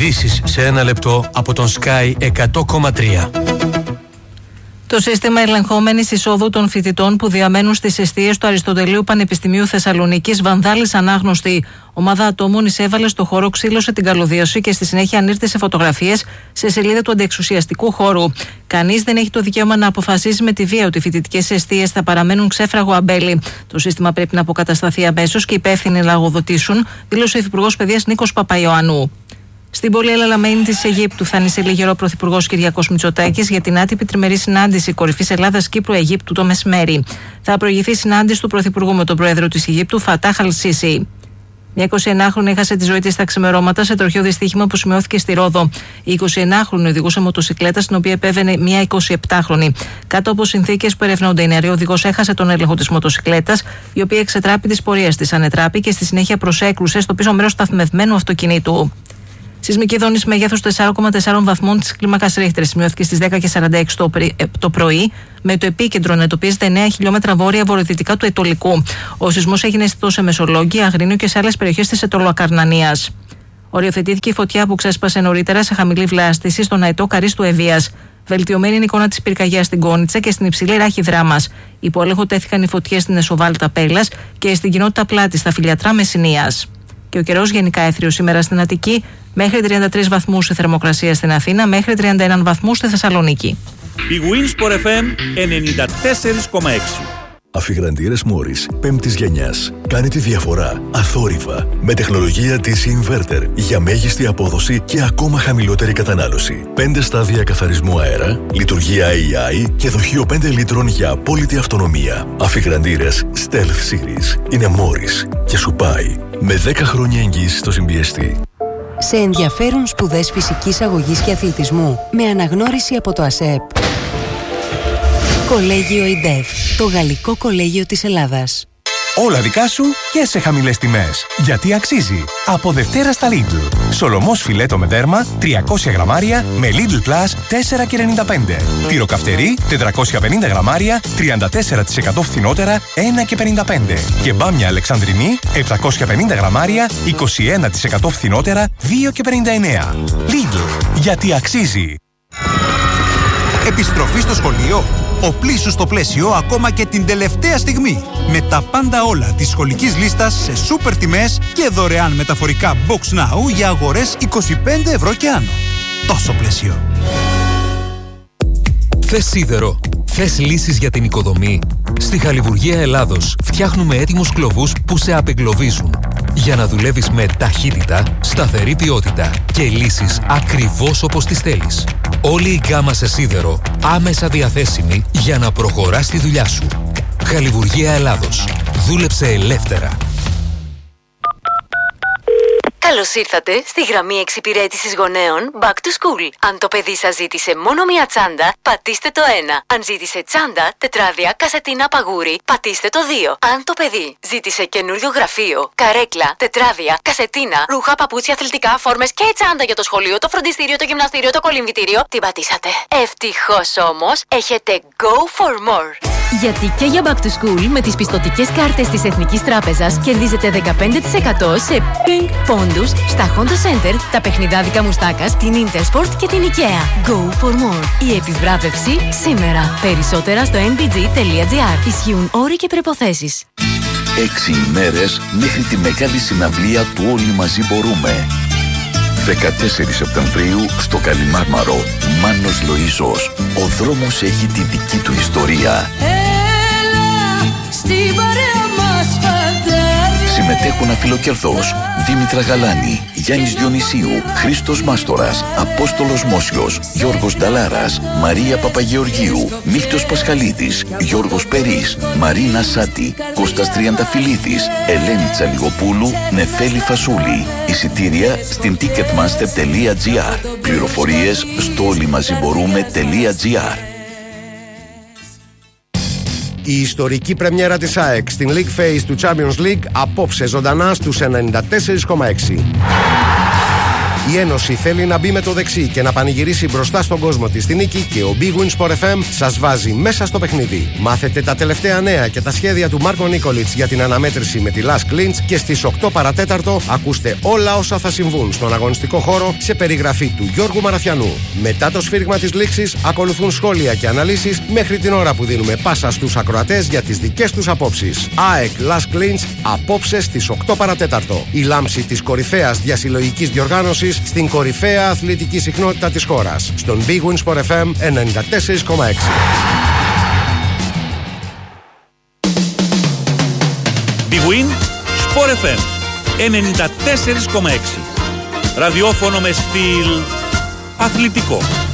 Ειδήσεις σε ένα λεπτό από τον Sky 100,3. Το σύστημα ελεγχόμενης εισόδου των φοιτητών που διαμένουν στις εστίες του Αριστοτελείου Πανεπιστημίου Θεσσαλονίκης βανδάλης ανάγνωστη. Ομάδα ατόμων εισέβαλε στο χώρο, ξύλωσε την καλωδίωση και στη συνέχεια ανήρτησε φωτογραφίες σε σελίδα του αντιεξουσιαστικού χώρου. Κανείς δεν έχει το δικαίωμα να αποφασίσει με τη βία ότι οι φοιτητικές εστίες θα παραμένουν ξέφραγο αμπέλι. Το σύστημα πρέπει να αποκατασταθεί αμέσως και οι υπεύθυνοι να λογοδοτήσουν, δήλωσε ο Υφυπουργός Παιδείας Νίκος Παπαϊωάννου. Στην πόλη Ελαλαμένη της Αιγύπτου θα είναι σε λίγη ώρα ο Πρωθυπουργός Κυριάκος Μητσοτάκης για την άτυπη τριμερή συνάντηση κορυφής Ελλάδας-Κύπρου-Αιγύπτου το μεσημέρι. Θα προηγηθεί συνάντηση του Πρωθυπουργού με τον Πρόεδρο της Αιγύπτου, Φατάχ Αλ-Σίσι. Μια 21χρονη έχασε τη ζωή της στα ξημερώματα σε τροχαίο δυστύχημα που σημειώθηκε στη Ρόδο. Η 21χρονη οδηγούσε μοτοσικλέτα, στην οποία επέβαινε μια 27χρονη. Κάτω από συνθήκες που ερευνώνται, η νεαρή οδηγός έχασε τον έλεγχο της μοτοσικλέτας, η οποία εξετράπη της πορείας της, ανετράπη και στη συνέχεια προσέκρουσε στο πίσω μέρος του σταθμευμένου αυτοκινήτου. Σεισμική δόνηση μεγέθους 4,4 βαθμών της κλίμακας Ρίχτερ σημειώθηκε στις 10:46 το πρωί, με το επίκεντρο να εντοπίζεται 9 χιλιόμετρα βόρεια-βορειοδυτικά του Αιτωλικού. Ο σεισμός έγινε αισθητό σε Μεσολόγγι, Αγρίνιο και σε άλλες περιοχές της Αιτωλοακαρνανίας. Οριοθετήθηκε η φωτιά που ξέσπασε νωρίτερα σε χαμηλή βλάστηση στον αετό Καρίστου Ευβίας. Βελτιωμένη είναι η εικόνα της πυρκαγιάς στην Κόνιτσα και στην υψηλή ράχη Δράμας. Υπό έλεγχο τέθηκαν οι φωτιές στην Εσοβάλτα Πέλας και στην κοινότητα Πλάτη στα Φιλιατρά Μεσσηνίας. Και ο καιρός γενικά έθριος σήμερα στην Αττική, μέχρι 33 βαθμούς η θερμοκρασία στην Αθήνα, μέχρι 31 βαθμούς στη Θεσσαλονίκη. Η Winsport FM 94,6. Αφιγραντήρες Μόρις 5ης γενιάς. Κάνει τη διαφορά αθόρυβα με τεχνολογία της Inverter για μέγιστη απόδοση και ακόμα χαμηλότερη κατανάλωση. 5 στάδια καθαρισμού αέρα, λειτουργία AI και δοχείο 5 λίτρων για απόλυτη αυτονομία. Αφιγραντήρες Stealth Series είναι Μόρις και σου πάει με 10 χρόνια εγγύηση στο συμπιεστή. Σε ενδιαφέρουν σπουδές φυσικής αγωγής και αθλητισμού με αναγνώριση από το ΑΣΕΠ. Κολέγιο ΙΝΤΕΦ, το Γαλλικό Κολέγιο της Ελλάδας. Όλα δικά σου και σε χαμηλές τιμές. Γιατί αξίζει. Από Δευτέρα στα Lidl. Σολομός φιλέτο με δέρμα 300 γραμμάρια με Lidl Plus 4,95. Τυροκαυτερί 450 γραμμάρια 34% φθηνότερα 1,55. Και μπάμια Αλεξανδρινή 750 γραμμάρια 21% φθηνότερα 2,59. Lidl. Γιατί αξίζει. Επιστροφή στο σχολείο. Οπλίσου στο πλαίσιο ακόμα και την τελευταία στιγμή. Με τα πάντα όλα της σχολικής λίστας σε σούπερ τιμές και δωρεάν μεταφορικά Box Now για αγορές 25 ευρώ και άνω. Τόσο πλαίσιο. Θες σίδερο? Θες λύσεις για την οικοδομή? Στη Χαλιβουργία Ελλάδος φτιάχνουμε έτοιμους κλωβούς που σε απεγκλωβίζουν. Για να δουλεύεις με ταχύτητα, σταθερή ποιότητα και λύσεις ακριβώς όπως τις θέλεις. Όλη η γκάμα σε σίδερο άμεσα διαθέσιμη για να προχωράς τη δουλειά σου. Χαλιβουργία Ελλάδος. Δούλεψε ελεύθερα. Καλώς ήρθατε στη γραμμή εξυπηρέτησης γονέων Back to School. Αν το παιδί σας ζήτησε μόνο μία τσάντα, πατήστε το 1. Αν ζήτησε τσάντα, τετράδια, κασετίνα, παγούρι, πατήστε το 2. Αν το παιδί ζήτησε καινούριο γραφείο, καρέκλα, τετράδια, κασετίνα, ρούχα, παπούτσια, αθλητικά, φόρμες και τσάντα για το σχολείο, το φροντιστήριο, το γυμναστήριο, το κολυμβητήριο, την πατήσατε. Ευτυχώς όμως, έχετε Go for More. Γιατί και για Back to School με τις πιστωτικές κάρτες της Εθνικής Τράπεζας κερδίζετε 15% σε ping πόντους στα Honda Center, τα παιχνιδάδικα Μουστάκας, την Intersport και την IKEA. Go for more. Η επιβράβευση σήμερα. Περισσότερα στο nbg.gr. Ισχύουν όροι και προϋποθέσεις. 6 ημέρες μέχρι τη μεγάλη συναυλία του Όλοι Μαζί Μπορούμε. 14 Σεπτεμβρίου στο Καλιμάρμαρο. Μάνος Λοΐζος. Ο δρόμος έχει τη δική του ιστορία. Έλα, στην παρέα μας φαντάρε. Συμμετέχουν Αφιλοκερδός, Δήμητρα Γαλάνη, Γιάννης Διονυσίου, Χρήστος Μάστορας, Απόστολος Μόσιος, Γιώργος Νταλάρας, Μαρία Παπαγεωργίου, Μίχτος Πασχαλίδης, Γιώργος Περής, Μαρίνα Σάτη, Κώστας Τριανταφυλλίδης, Ελένη Τσαλιγοπούλου, Νεφέλη Φασούλη. Εισιτήρια στην ticketmaster.gr. Πληροφορίες στο ολιμαζιμπορούμε.gr. Η ιστορική πρεμιέρα της ΑΕΚ στην League Phase του Champions League απόψε ζωντανά στους 94,6. Η Ένωση θέλει να μπει με το δεξί και να πανηγυρίσει μπροστά στον κόσμο της στη νίκη και ο Big Win Sport FM σας βάζει μέσα στο παιχνίδι. Μάθετε τα τελευταία νέα και τα σχέδια του Μάρκο Νίκολιτς για την αναμέτρηση με τη Last Clinch και στις 8 παρατέταρτο ακούστε όλα όσα θα συμβούν στον αγωνιστικό χώρο σε περιγραφή του Γιώργου Μαραθιανού. Μετά το σφύριγμα της λήξης ακολουθούν σχόλια και αναλύσεις μέχρι την ώρα που δίνουμε πάσα στους ακροατές για τις δικές τους απόψεις. ΑΕΚ Last Clinch απόψε στις 8 παρατέταρτο. Η λάμψη της κορυφαίας διασυλλογικής διοργάνωσης στην κορυφαία αθλητική συχνότητα της χώρας. Στον Big Win Sport FM 94,6. Big Win Sport FM 94,6. Ραδιόφωνο με στυλ αθλητικό.